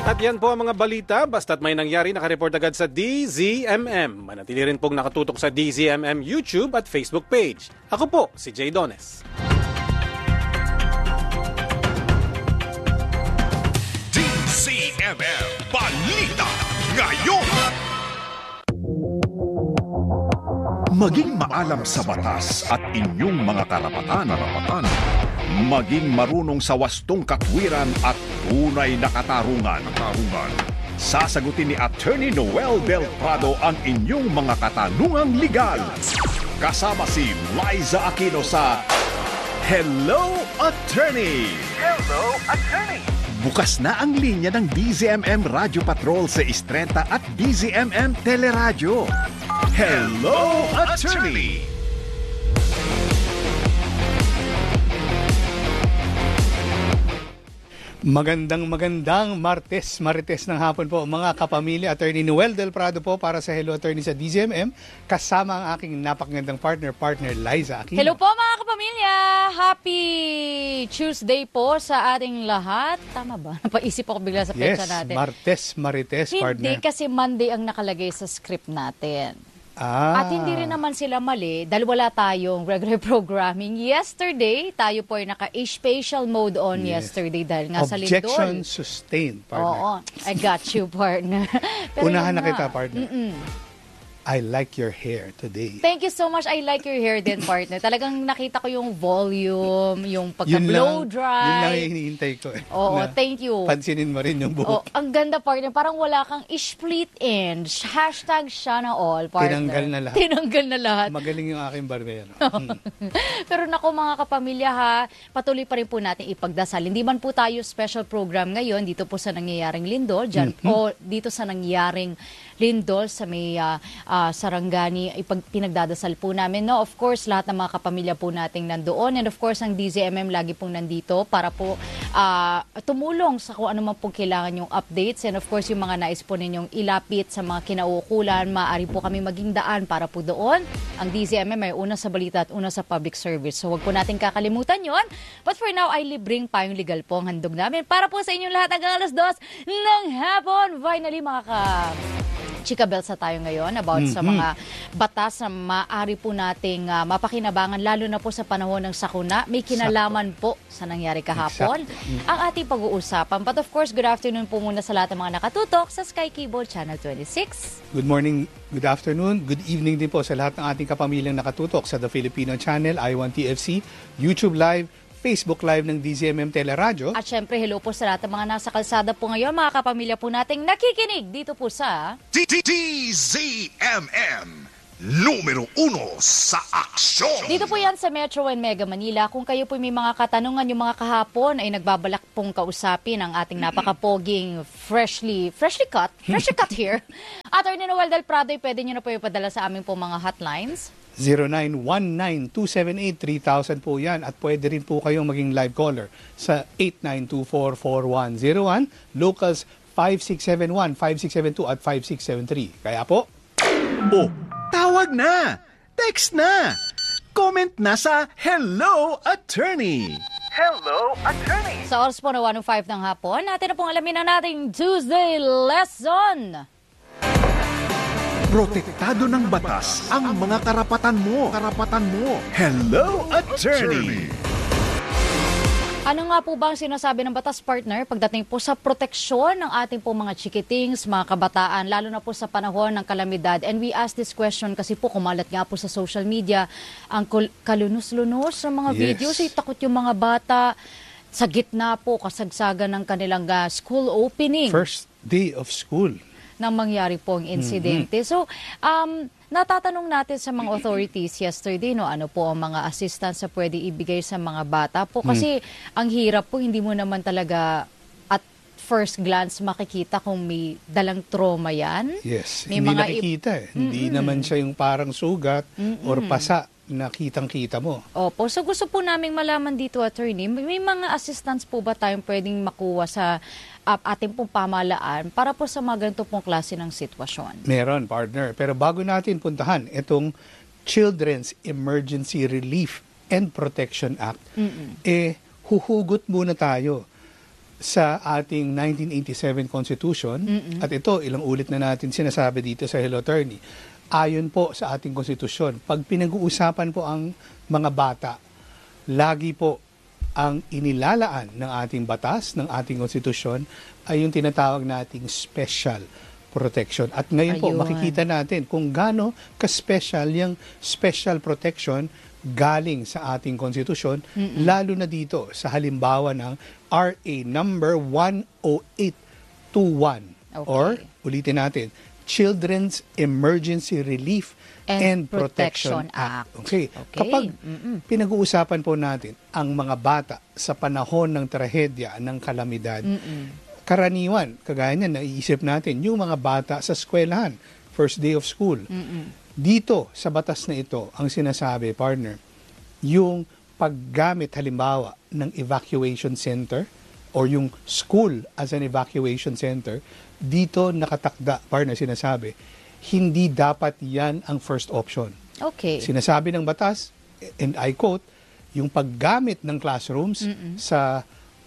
At yan po ang mga balita, basta't may nangyari nakareport agad sa DZMM. Manatili rin pong nakatutok sa DZMM YouTube at Facebook page. Ako po, si Jay Dones. DZMM Balita Ngayon. Maging maalam sa batas at inyong mga karapatan. Maging marunong sa wastong katwiran at tunay na katarungan. Sasagutin ni Attorney Noel Del Prado ang inyong mga katanungang legal. Kasama si Liza Aquino sa Hello, Attorney! Hello, Attorney! Bukas na ang linya ng DZMM Radio Patrol sa Istrenta at DZMM Teleradyo. Hello, Attorney! Magandang Marites ng hapon po mga kapamilya. Attorney Noel Del Prado po para sa Hello Attorney sa DZMM, kasama ang aking napakagandang partner Liza Aquino. Hello po mga kapamilya! Happy Tuesday po sa ating lahat. Tama ba? Napaisip ako bigla sa petsa natin. Yes, Marites partner. Hindi, kasi Monday ang nakalagay sa script natin. At hindi rin naman sila mali dahil wala tayong regular programming. Yesterday, tayo po ay naka-spatial mode on yesterday dahil nga sa lindol. Objection sustained, partner. Oo, I got you, partner. Pero unahan na kita, partner. Mm-mm. I like your hair today. Thank you so much. I like your hair din, partner. Talagang nakita ko yung volume, yung pagka-blow dry. Yun lang yung hinihintay ko. Oo, thank you. Pansinin mo rin yung buhok. Ang ganda, partner. Parang wala kang split end. Hashtag siya na all, partner. Tinanggal na lahat. Magaling yung aking barbero. Pero naku mga kapamilya ha, patuloy pa rin po natin ipagdasal. Hindi man po tayo special program ngayon dito po sa nangyayaring lindol, dyan, o dito sa nangyayaring lindol sa may Sarangani, pinagdadasal po namin. No? Of course, lahat ng mga kapamilya po nating nandoon. And of course, ang DZMM lagi pong nandito para po tumulong sa kung ano man po kailangan yung updates. And of course, yung mga nais po ninyong ilapit sa mga kinauukulan, maaari po kami maging daan para po doon. Ang DZMM ay una sa balita at una sa public service. So, wag po natin kakalimutan yon. But for now, ay libreng payong legal po ang handog namin para po sa inyong lahat hanggang alas 2 ng hapon. Finally, Chika Bells na tayo ngayon about sa mga batas na maaari po nating mapakinabangan lalo na po sa panahon ng sakuna. May kinalaman po sa nangyari kahapon ang ating pag-uusapan. But of course, good afternoon po muna sa lahat ng mga nakatutok sa Sky Cable Channel 26. Good morning, good afternoon, good evening din po sa lahat ng ating kapamilyang nakatutok sa The Filipino Channel, I1TFC, YouTube Live, Facebook Live ng DZMM Teleradyo. At syempre, hello po sa lahat ng mga nasa kalsada po ngayon, mga kapamilya po nating nakikinig dito po sa DZMM numero 1 sa aksyon. Dito po yan sa Metro and Mega Manila. Kung kayo po may mga katanungan, yung mga kahapon ay nagbabalak pong kausapin ang ating napakapoging freshly cut here. Attorney Noel Del Prado, pwede nyo na po ipadala sa aming po mga hotlines. 0919-278-3000 po yan. At pwede rin po kayong maging live caller sa 8924-4101, locals 5671, 5672 at 5673. Kaya po, tawag na! Text na! Comment na sa Hello, Attorney! Hello, Attorney! Sa oras po na 1:05 ng hapon, natin na pong alamin na nating Tuesday Lesson. Protektado ng batas ang mga karapatan mo. Hello, Attorney! Ano nga po ba ang sinasabi ng batas, partner, pagdating po sa proteksyon ng ating po mga chikitings, mga kabataan, lalo na po sa panahon ng kalamidad? And we ask this question kasi po kumalat nga po sa social media ang kalunos-lunos ng mga videos. Ay, takot yung mga bata sa gitna po kasagsagan ng kanilang school opening. First day of school. Nang mangyari po ang insidente. So, natatanong natin sa mga authorities yesterday, no, ano po ang mga assistance na pwede ibigay sa mga bata po. Kasi ang hirap po, hindi mo naman talaga at first glance makikita kung may dalang trauma yan. Yes, may hindi mga nakikita eh. Hindi naman siya yung parang sugat or pasa na kitang-kita mo. Opo. So gusto po naming malaman dito, attorney, may mga assistance po ba tayong pwedeng makuha sa ating pong pamahalaan para po sa mga ganito pong klase ng sitwasyon? Meron, partner. Pero bago natin puntahan itong Children's Emergency Relief and Protection Act, huhugot muna tayo. sa ating 1987 Constitution, at ito, ilang ulit na natin sinasabi dito sa Hello Attorney, ayon po sa ating konstitusyon, pag pinag-uusapan po ang mga bata, lagi po ang inilalaan ng ating batas, ng ating konstitusyon, ay yung tinatawag nating special protection. At ngayon po, Ayun. makikita natin kung gaano ka-special yung special protection galing sa ating konstitusyon, lalo na dito sa halimbawa ng RA number 10821. Okay. Or, ulitin natin, Children's Emergency Relief and Protection Act. Okay. Kapag pinag-uusapan po natin ang mga bata sa panahon ng trahedya, ng kalamidad, karaniwan, kagaya niyan, naiisip natin, yung mga bata sa eskwelahan, first day of school. Dito, sa batas na ito, ang sinasabi, partner, yung paggamit halimbawa ng evacuation center or yung school as an evacuation center, dito nakatakda, partner, sinasabi, hindi dapat yan ang first option. Okay. Sinasabi ng batas, and I quote, yung paggamit ng classrooms sa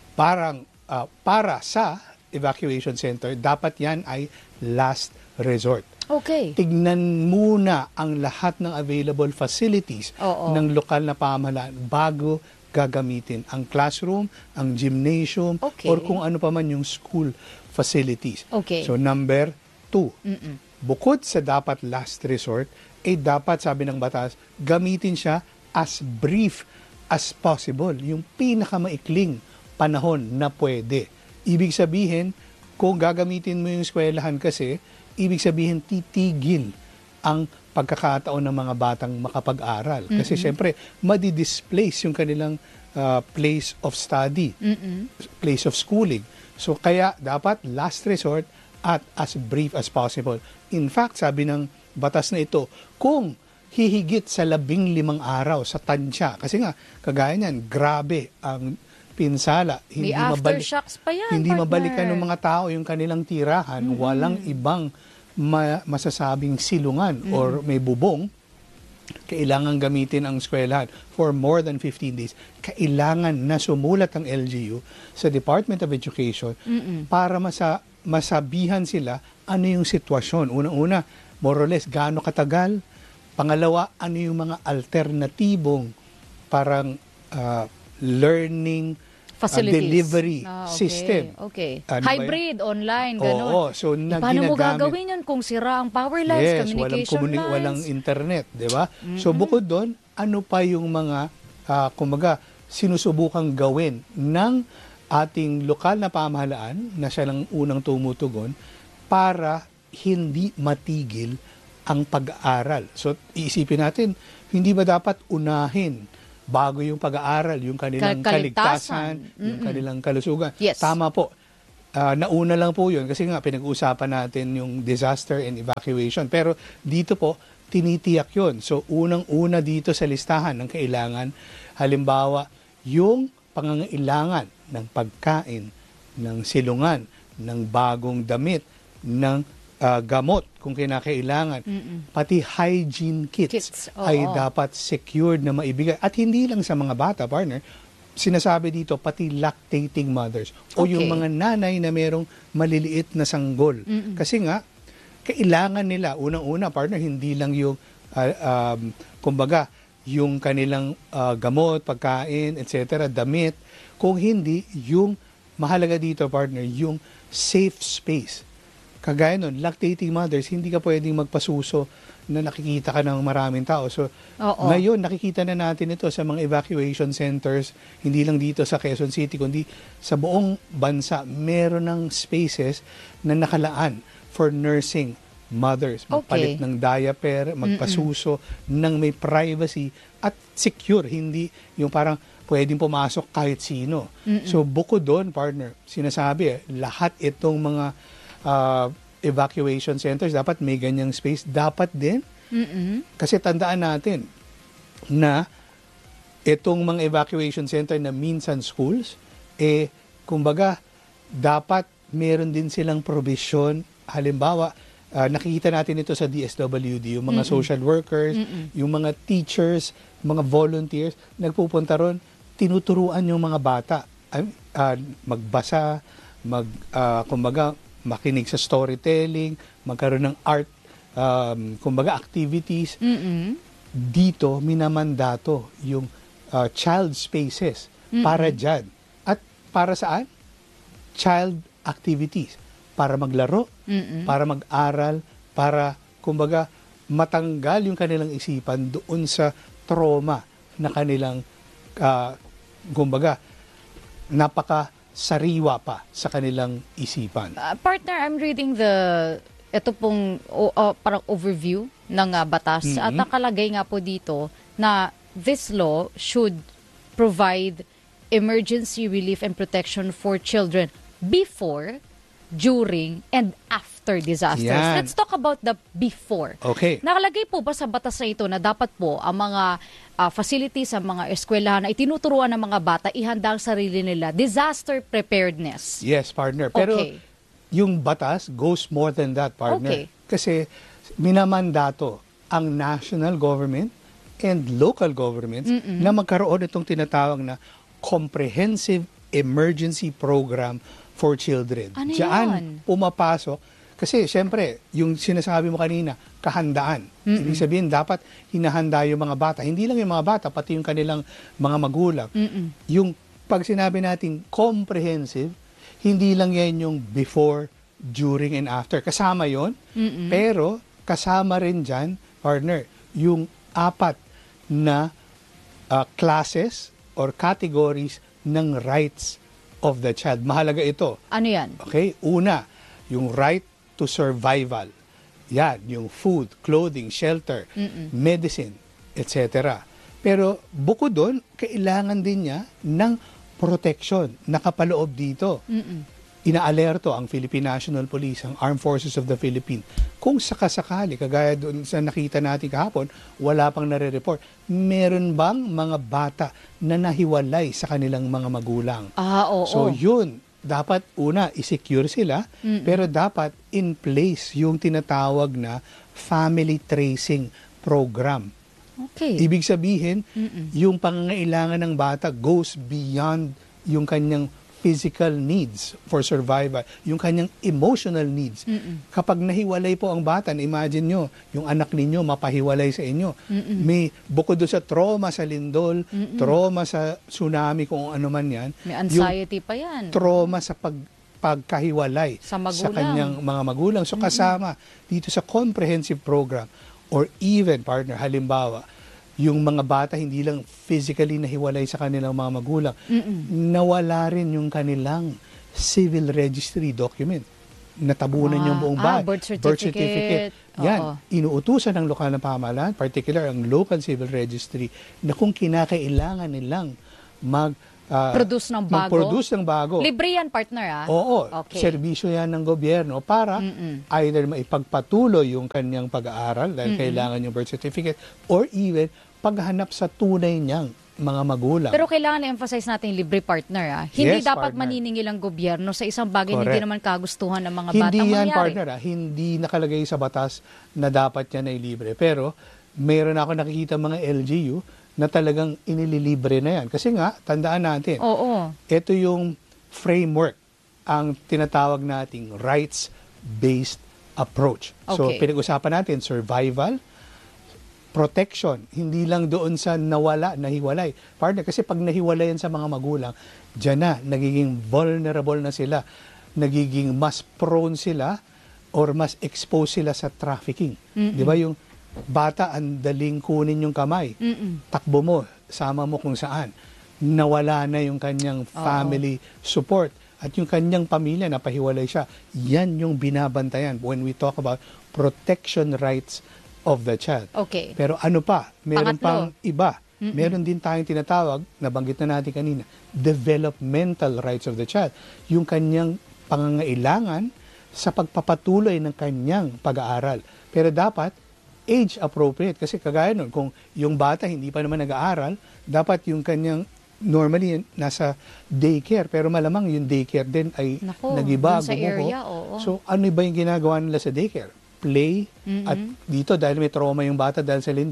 para sa evacuation center, dapat yan ay last resort. Okay. Tignan muna ang lahat ng available facilities Oo. ng lokal na pamahalaan bago gagamitin ang classroom, ang gymnasium, Okay. or kung ano pa man yung school facilities. Okay. So number 2, bukod sa dapat last resort, dapat, sabi ng batas, gamitin siya as brief as possible, yung pinakamaikling panahon na pwede. Ibig sabihin, kung gagamitin mo yung eskwelahan kasi, ibig sabihin titigil ang pagkakataon ng mga batang makapag-aral. Kasi syempre, madi-displace yung kanilang place of study, place of schooling. So kaya dapat last resort at as brief as possible. In fact, sabi ng batas na ito, kung hihigit sa 15 araw sa tansya, kasi nga, kagaya niyan, grabe ang pinsala. May aftershocks pa yan, Hindi partner. mabalikan ng mga tao yung kanilang tirahan, walang ibang masasabing silungan or may bubong, kailangan gamitin ang eskwelahan for more than 15 days. Kailangan na sumulat ang LGU sa Department of Education para masabihan sila ano yung sitwasyon. Unang-una, more or less, gaano katagal. Pangalawa, ano yung mga alternatibong parang learning Facilities. delivery Okay. system. Okay. Ano ba Hybrid, online, gano'n. Oo, so na paano mo ginagamit- gagawin yun kung sira ang power lines, Yes, communication lines? walang internet, di ba? So bukod doon, ano pa yung mga, kumbaga, sinusubukang gawin ng ating lokal na pamahalaan, na siya lang unang tumutugon, para hindi matigil ang pag-aaral. So iisipin natin, hindi ba dapat unahin bago yung pag-aaral, yung kanilang kaligtasan, yung kanilang kalusugan? Yes. Tama po. Nauna lang po yun kasi nga pinag-uusapan natin yung disaster and evacuation. Pero dito po, tinitiyak yun. So unang-una dito sa listahan ng kailangan, halimbawa, yung pangangailangan ng pagkain, ng silungan, ng bagong damit, ng gamot kung kinakailangan, pati hygiene kits Oo. ay dapat secured na maibigay. At hindi lang sa mga bata, partner, sinasabi dito pati lactating mothers o yung Okay. mga nanay na merong maliliit na sanggol. Kasi nga, kailangan nila, unang-una, partner, hindi lang yung, kumbaga, yung kanilang gamot, pagkain, etc., damit, kung hindi, yung mahalaga dito, partner, yung safe space. Kagaya nun, lactating mothers, hindi ka pwedeng magpasuso na nakikita ka ng maraming tao. So, Oo. ngayon, nakikita na natin ito sa mga evacuation centers, hindi lang dito sa Quezon City, kundi sa buong bansa, meron ng spaces na nakalaan for nursing mothers. Magpalit Okay. ng diaper, magpasuso, ng may privacy at secure. Hindi yung parang pwedeng pumasok kahit sino. So, bukod doon, partner, sinasabi, lahat itong mga evacuation centers, dapat may ganyang space. Dapat din, kasi tandaan natin na itong mga evacuation center na minsan schools, kumbaga, dapat meron din silang provision. Halimbawa, nakikita natin ito sa DSWD, yung mga social workers, yung mga teachers, mga volunteers, nagpupunta ron, tinuturuan yung mga bata. magbasa, kumbaga makinig sa storytelling, magkaroon ng art, kumbaga activities. Dito minamandato yung child spaces para dyan. At para saan? Child activities. Para maglaro, para mag-aral, para kumbaga matanggal yung kanilang isipan doon sa trauma na kanilang kumbaga napaka-sariwa pa sa kanilang isipan. Partner, I'm reading ito pong parang overview ng batas at nakalagay nga po dito na this law should provide emergency relief and protection for children before, during, and after disasters. Yan. Let's talk about the before. Okay. Nakalagay po ba sa batas na ito na dapat po ang mga facilities, ang mga eskwelahan na itinuturuan ng mga bata, ihanda ang sarili nila, disaster preparedness? Yes, partner. Pero Okay. yung batas goes more than that, partner. Okay. Kasi minamandato ang national government and local governments na magkaroon itong tinatawag na Comprehensive Emergency Program for Children. Ano Diyan yan? pumapasok. Kasi syempre, yung sinasabi mo kanina, kahandaan. Ibig sabihin, dapat hinahanda yung mga bata. Hindi lang yung mga bata, pati yung kanilang mga magulang. Yung pag sinabi natin comprehensive, hindi lang yan yung before, during, and after. Kasama yon, pero kasama rin dyan, partner, yung 4 na classes or categories ng rights of the child. Mahalaga ito. Ano yan? Okay? Una, yung right to survival. Yan, yung food, clothing, shelter, medicine, etc. Pero bukod doon, kailangan din niya ng protection. Nakapaloob dito. Inaalerto ang Philippine National Police, ang Armed Forces of the Philippines. Kung sakasakali, kagaya doon sa nakita natin kahapon, wala pang nare-report, meron bang mga bata na nahiwalay sa kanilang mga magulang? Oo. So yun, dapat una, isecure sila, pero dapat in place yung tinatawag na family tracing program. Okay. Ibig sabihin, yung pangangailangan ng bata goes beyond yung kanyang physical needs for survival, yung kanyang emotional needs. Kapag nahiwalay po ang bata, imagine nyo, yung anak ninyo mapahiwalay sa inyo. May bukod doon sa trauma sa lindol, trauma sa tsunami, kung ano man yan. May anxiety pa yan. Trauma sa pagkahiwalay Sa magulang. kanyang mga magulang. So kasama dito sa comprehensive program or even, partner, halimbawa, yung mga bata hindi lang physically nahiwalay sa kanilang mga magulang, nawala rin yung kanilang civil registry document. Natabunan yung buong bahay. Birth certificate. Yan, Oo. inuutusan ng lokal na pamahalaan, particular ang local civil registry, na kung kinakailangan nilang Produce ng bago? mag-produce ng bago. Libre yan, partner, Oo, Okay. serbisyo yan ng gobyerno para either maipagpatuloy yung kanyang pag-aaral dahil kailangan yung birth certificate or even paghanap sa tunay niyang mga magulang. Pero kailangan i-emphasize natin yung libre, partner. Hindi Yes, dapat partner. maniningil ang gobyerno sa isang bagay na Correct. hindi naman kagustuhan ng mga Hindi batang yan, mangyari. partner, hindi nakalagay sa batas na dapat yan ay libre. Pero mayroon ako nakikita mga LGU na talagang inililibre na yan. Kasi nga, tandaan natin, Oo. ito yung framework, ang tinatawag nating rights-based approach. So, Okay. pinag-usapan natin survival, protection, hindi lang doon sa nahiwalay. Partner, kasi pag nahiwalayan sa mga magulang, dyan na, nagiging vulnerable na sila, nagiging mas prone sila or mas exposed sila sa trafficking. Di ba yung bata, ang daling kunin yung kamay, takbo mo, sama mo kung saan. Nawala na yung kanyang family support at yung kanyang pamilya, napahiwalay siya. Yan yung binabantayan when we talk about protection rights of the child. Okay. Pero ano pa? Meron Pangatlo. pang iba. Meron din tayong tinatawag, nabanggit na natin kanina, developmental rights of the child. Yung kanyang pangangailangan sa pagpapatuloy ng kanyang pag-aaral. Pero dapat age appropriate. Kasi kagaya nun, kung yung bata hindi pa naman nag-aaral, dapat yung kanyang normally nasa daycare, pero malamang yung daycare din ay Nako, nagiba, dun sa gumuho. area, oo. So ano ba yung ginagawa nila sa daycare? Play, at dito dahil may trauma yung bata dahil sa lindol,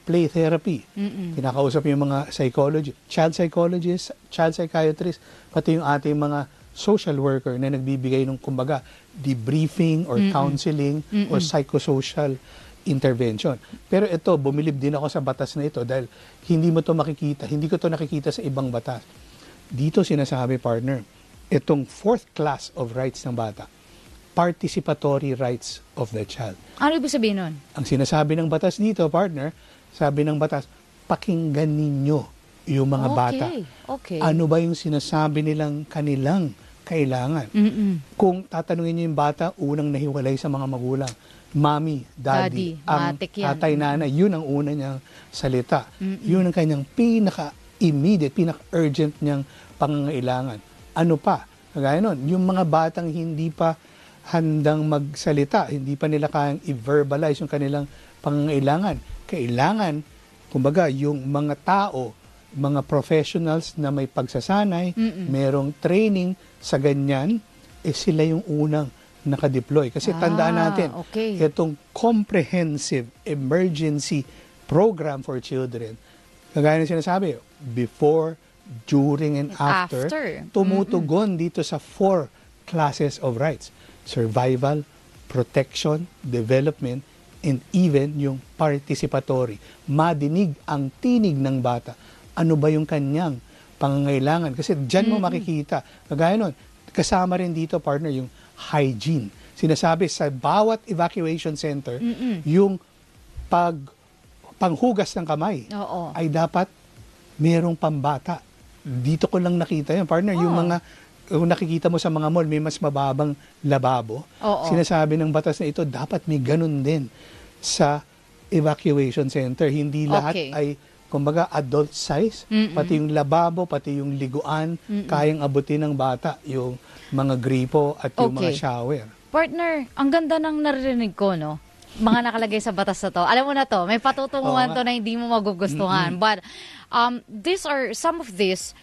play therapy. Kinakausap yung mga child psychologists, child psychiatrists, pati yung ating mga social worker na nagbibigay ng kumbaga debriefing or counseling or psychosocial intervention. Pero ito, bumilib din ako sa batas na ito dahil hindi ko to nakikita sa ibang batas. Dito sinasabi, partner, itong fourth class of rights ng bata, participatory rights of the child. Ano ibig sabihin nun? Ang sinasabi ng batas dito, partner, sabi ng batas, pakinggan ninyo yung mga bata. Okay. Ano ba yung sinasabi nilang kanilang kailangan? Kung tatanungin niyo yung bata, unang nahiwalay sa mga magulang, mommy, daddy, ang tatay, nanay, yun ang una niyang salita. Yun ang kanyang pinaka-immediate, pinaka-urgent niyang pangangailangan. Ano pa? Kagaya nun, yung mga batang hindi pa handang magsalita, hindi pa nila kayang i-verbalize yung kanilang pangangailangan. Kailangan, kumbaga, yung mga tao, mga professionals na may pagsasanay, merong training sa ganyan, sila yung unang nakadeploy. Kasi tandaan natin, itong comprehensive emergency program for children, kagaya na sinasabi, before, during, and after. Tumutugon dito sa 4 classes of rights. Survival, protection, development, and even yung participatory. Madinig ang tinig ng bata. Ano ba yung kanyang pangangailangan? Kasi dyan mo makikita. Kagaya nun, kasama rin dito, partner, yung hygiene. Sinasabi sa bawat evacuation center, yung panghugas ng kamay ay dapat merong pambata. Dito ko lang nakita yun, partner. Yung mga, kung nakikita mo sa mga mall, may mas mababang lababo. Sinasabi ng batas na ito, dapat may ganun din sa evacuation center. Hindi lahat ay, kumbaga, adult size. Pati yung lababo, pati yung liguan, kayang abutin ng bata. Yung mga gripo at yung mga shower. Partner, ang ganda ng naririnig ko, no? Mga nakalagay sa batas na to. Alam mo na to, may patutunguhan to na hindi mo magugustuhan. But, these are, some of this,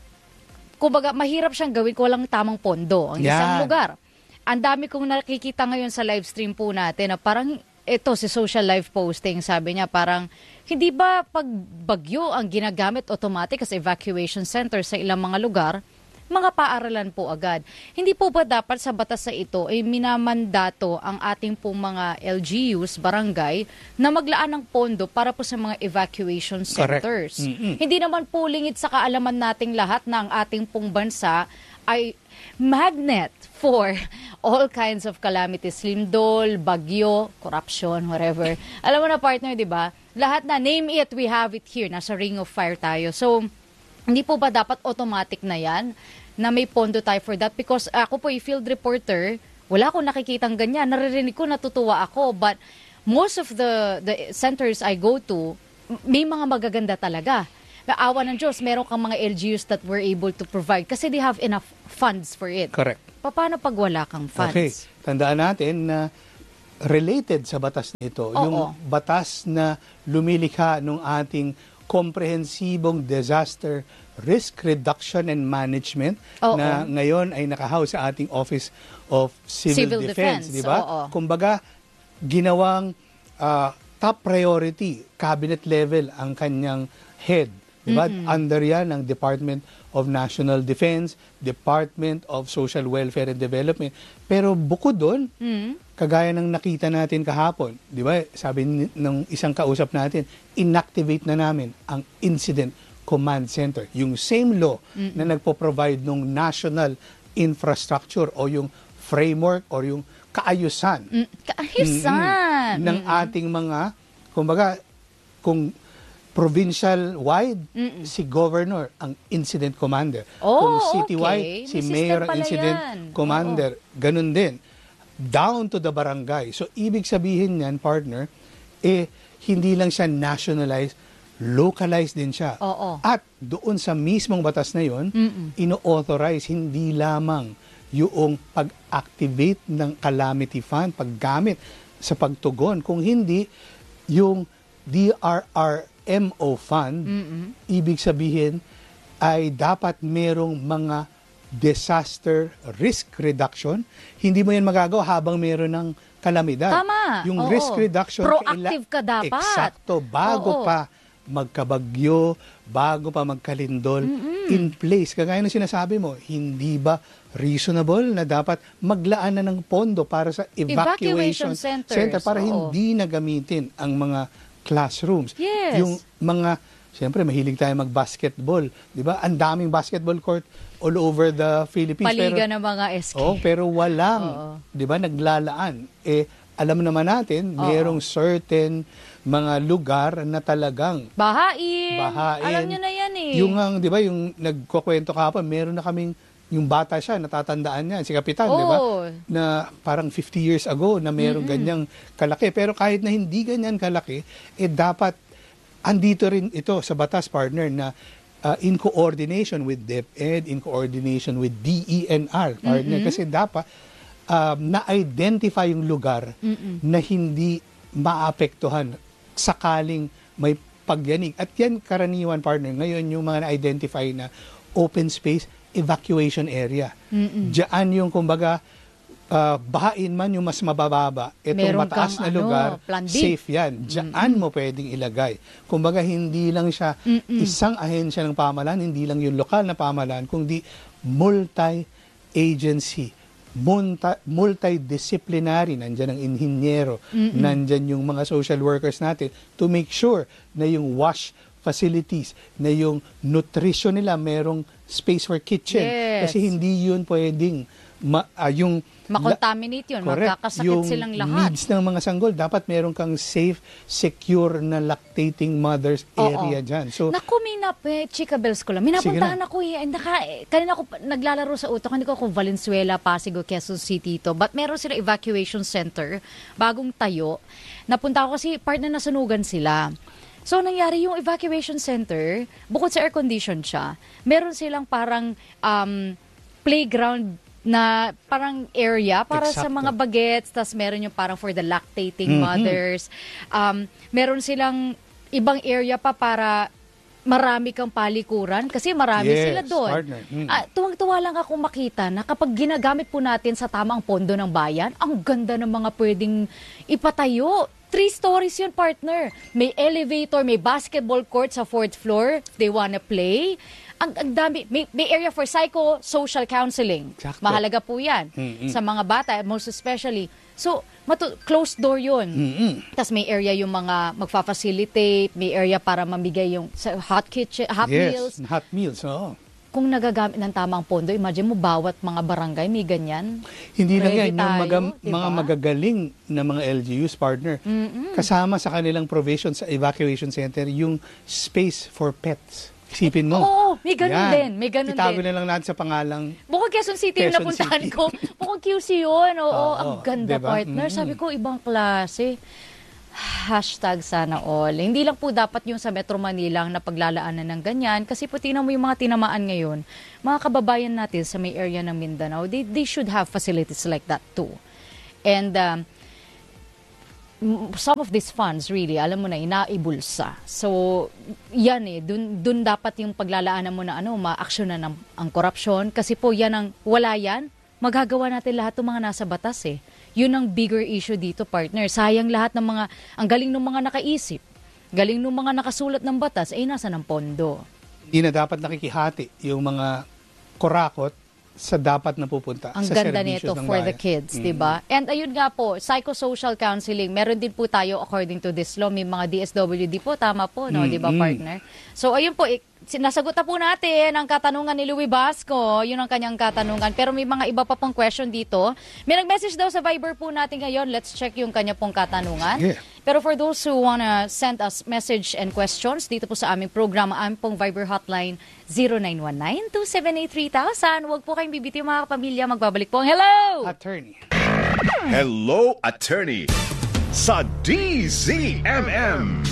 kumbaga, mahirap siyang gawin kung walang tamang pondo ang isang lugar. Ang dami kong nakikita ngayon sa live stream po natin na parang ito, si Social Life Posting, sabi niya parang, hindi ba pag bagyo ang ginagamit automatic as evacuation center sa ilang mga lugar, mga paaralan po agad. Hindi po ba dapat sa batas sa ito ay minamandato ang ating pong mga LGUs, barangay, na maglaan ng pondo para po sa mga evacuation centers? Hindi naman po lingid sa kaalaman nating lahat na ang ating pong bansa ay magnet for all kinds of calamities, lindol, bagyo, corruption, whatever. Alam mo na, partner, di ba? Lahat na, name it, we have it here. Nasa ring of fire tayo. So, hindi po ba dapat automatic na yan na may pondo tayo for that? Because ako po, field reporter, wala akong nakikitang ganyan. Naririnig ko, natutuwa ako. But most of the centers I go to, may mga magaganda talaga. Awa ng Diyos, meron kang mga LGUs that were able to provide kasi they have enough funds for it. Correct. Paano pag wala kang funds? Okay. Tandaan natin na related sa batas nito, yung batas na lumilikha ng ating komprehensibong disaster risk reduction and management na ngayon ay nakahouse sa ating Office of Civil Defense, di ba? Kumbaga, ginawang top priority, cabinet level ang kanyang head. Diba? Under yan ng Department of National Defense, Department of Social Welfare and Development. Pero bukod doon, kagaya ng nakita natin kahapon, di ba? Sabi ng isang kausap natin, inactivate na namin ang Incident Command Center. Yung same law na nagpo-provide ng national infrastructure o yung framework o yung kaayusan. Ng ating mga, kumbaga, kung provincial-wide, si governor ang incident commander. Kung city-wide, si mayor ang incident commander. Ganun din. Down to the barangay. So, ibig sabihin niyan, partner, hindi lang siya nationalized, localized din siya. At doon sa mismong batas na yon, ino-authorize hindi lamang yung pag-activate ng calamity fund, paggamit sa pagtugon, kung hindi yung DRRMO fund, ibig sabihin ay dapat merong mga disaster risk reduction. Hindi mo yan magagawa habang meron ng kalamidad. Tama. Yung Oo. risk reduction. Proactive ka dapat. Eksakto. Bago Oo. pa magkabagyo, bago pa magkalindol, in place. Kagaya ng sinasabi mo, hindi ba reasonable na dapat maglaan na ng pondo para sa evacuation centers. para Oo. hindi na gamitin ang mga classrooms. Yes. Yung mga, siyempre mahilig tayo mag-basketball. Di ba? Ang daming basketball court all over the Philippines. Paliga ng mga SK. Pero walang, di ba, naglalaan. Alam naman natin, mayroong certain mga lugar na talagang Bahain. Alam nyo na yan eh. Yung, di ba, yung nagkukwento kahapon, meron na kaming, yung bata siya, natatandaan niya, si Kapitan, di ba? Na parang 50 years ago na merong ganyang kalaki. Pero kahit na hindi ganyan kalaki, dapat, andito rin ito sa batas, partner, na in coordination with DepEd, in coordination with DENR, partner. Kasi dapat, na-identify yung lugar na hindi maapektuhan sakaling may pagyanig. At yan, karaniwan, partner, ngayon yung mga na-identify na open space evacuation area. Diyan yung, kumbaga, bahain man yung mas mabababa, itong Meron mataas kang, na lugar, plan B. safe yan. Diyan mo pwedeng ilagay. Kumbaga, hindi lang siya isang ahensya ng pamahalaan, hindi lang yung lokal na pamahalaan, kundi multi-agency, multidisciplinary, nandyan ang inhinyero, nandyan yung mga social workers natin to make sure na yung wash facilities, na yung nutrition nila, merong space for kitchen. Yes. Kasi hindi yun pwedeng yung makontaminate yun, magkakasakit yung silang lahat. needs ng mga sanggol, dapat meron kang safe, secure na lactating mothers area dyan. So, Naku, chika bells ko lang. Minapuntahan ako kanina ako naglalaro sa utak, hindi ko kung Valenzuela, Pasig o Quezon City to. But meron sila evacuation center, bagong tayo. Napunta ako kasi partner na sunugan sila. So, nangyari yung evacuation center, bukod sa air condition siya, meron silang parang playground na parang area para sa mga bagets, tas meron yung parang for the lactating mothers. Meron silang ibang area pa para marami kang palikuran kasi marami sila doon. Tuwang-tuwa lang ako makita na kapag ginagamit po natin sa tamang pondo ng bayan, ang ganda ng mga pwedeng ipatayo. 3 stories yun, partner. May elevator, may basketball court sa 4th floor. They wanna play. Ang dami. May area for psycho-social counseling. Exacto. Mahalaga po yan sa mga bata, most especially. So, closed door yun. Tapos may area yung mga magfa-facilitate, may area para mamigay yung hot meals. Hot meals, oo. Kung nagagamit ng tamang pondo, imagine mo, bawat mga barangay may ganyan. Hindi lang yan, tayo, yung diba? mga magagaling na mga LGUs, partner, kasama sa kanilang provision sa evacuation center, yung space for pets. Isipin mo. Oo, may ganun din. May ganun Itago din. na lang natin sa pangalang Bukod Quezon City yung Quezon napuntahan City. ko. Bukod QC yun. Oo, ang ganda, diba? partner. Sabi ko, ibang klase. #sana all. Hindi lang po dapat yung sa Metro Manila ang napaglalaanan ng ganyan. Kasi po tingnan mo yung mga tinamaan ngayon. Mga kababayan natin sa may area ng Mindanao, they should have facilities like that too. And some of these funds really, alam mo na, inaibulsa. So, yan dun dapat yung paglalaanan mo na ma-action na ang korupsyon. Kasi po yan ang, wala yan, magagawa natin lahat ng mga nasa batas eh. Yun ang bigger issue dito, partner. Sayang lahat ng mga, ang galing ng mga nakaisip, galing ng mga nakasulat ng batas, nasa ng pondo. Hindi na dapat nakikihati yung mga kurakot sa dapat na pupunta ang sa ganda nito ng for bayan. the kids, diba? And ayun nga po, psychosocial counseling, meron din po tayo according to this law, may mga DSWD po, tama po, no, diba, partner? So ayun po, nasagot na po natin ang katanungan ni Louie Basco, yun ang kanyang katanungan. Pero may mga iba pa pong question dito. May nag-message daw sa Viber po natin ngayon, let's check yung kanya pong katanungan. Yeah. Pero for those who wanna send us message and questions dito po sa aming programa, aming pong Viber hotline 0919-278-3000. Huwag po kayong bibitiw mga kapamilya. Magbabalik po ang hello! Attorney. Hello, Attorney sa DZMM.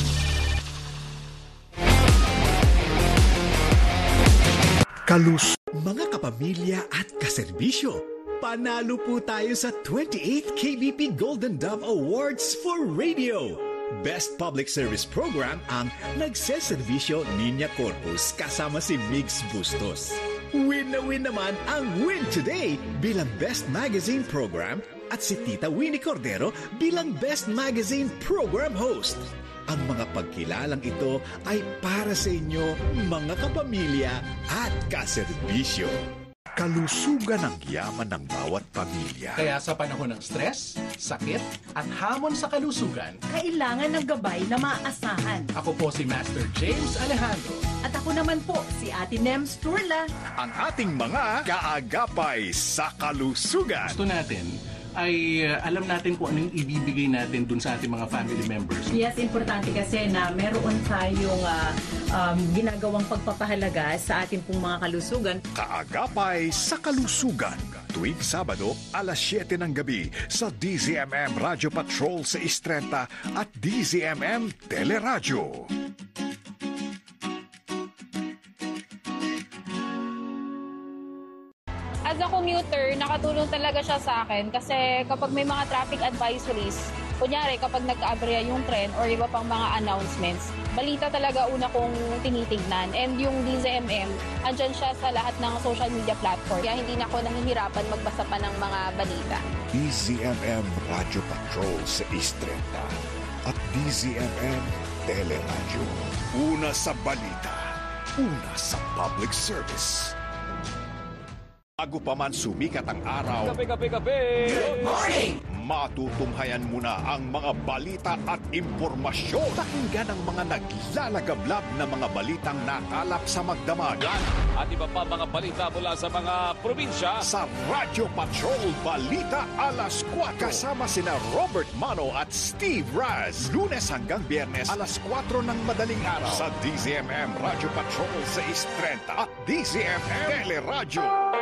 Mga kapamilya at kaserbisyo, panalo po tayo sa 28th KBP Golden Dove Awards for Radio. Best Public Service Program ang Nagseserbisyo Niña Corpus kasama si Migs Bustos. Win na win naman ang Win Today bilang Best Magazine Program at si Tita Winnie Cordero bilang Best Magazine Program Host. Ang mga pagkilalang ito ay para sa inyo, mga kapamilya at kaserbisyo. Kalusugan ang yaman ng bawat pamilya. Kaya sa panahon ng stress, sakit, at hamon sa kalusugan, kailangan ng gabay na maaasahan. ako po si Master James Alejandro. At ako naman po, si Ate Nems Turla. Ang ating mga kaagapay sa kalusugan. Gusto natin ay alam natin kung ano yung ibibigay natin dun sa ating mga family members. Yes, importante kasi na meron tayong ginagawang pagpapahalaga sa ating pong mga kalusugan. Kaagapay sa kalusugan. Tuwing Sabado, alas 7 ng gabi sa DZMM Radio Patrol sa Istrenta at DZMM Teleradyo. As a commuter, nakatulong talaga siya sa akin kasi kapag may mga traffic advisories, kunyari kapag nagka-aberya yung tren or iba pang mga announcements, balita talaga una kong tinitignan. And yung DZMM, andyan siya sa lahat ng social media platform. Kaya hindi na ako nahihirapan magbasa pa ng mga balita. DZMM Radio Patrol sa Istrenta at DZMM Teleradyo. Una sa balita, una sa public service. Bago pa man sumikat ang araw, Good morning! Matutunghayan muna ang mga balita at impormasyon. Pakinggan ang mga naglalagablab na mga balitang nakalap sa magdamagan. At iba pa mga balita mula sa mga probinsya. Sa Radio Patrol Balita Alas 4. Kasama sina Robert Mano at Steve Raz. Lunes hanggang Biyernes alas 4 ng madaling araw. Sa DZMM Radio Patrol sa Istrenta at DZMM Teleradyo.